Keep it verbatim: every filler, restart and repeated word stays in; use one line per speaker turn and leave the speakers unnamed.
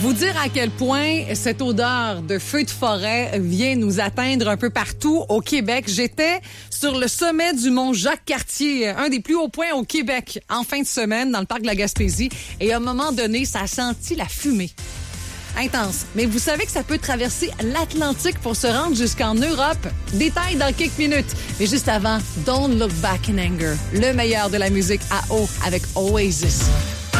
Vous dire à quel point cette odeur de feu de forêt vient nous atteindre un peu partout au Québec. J'étais sur le sommet du mont Jacques-Cartier, un des plus hauts points au Québec, en fin de semaine, dans le parc de la Gaspésie. Et à un moment donné, ça a senti la fumée. Intense. Mais vous savez que ça peut traverser l'Atlantique pour se rendre jusqu'en Europe. Détail dans quelques minutes. Mais juste avant, Don't Look Back in Anger. Le meilleur de la musique à eau avec Oasis.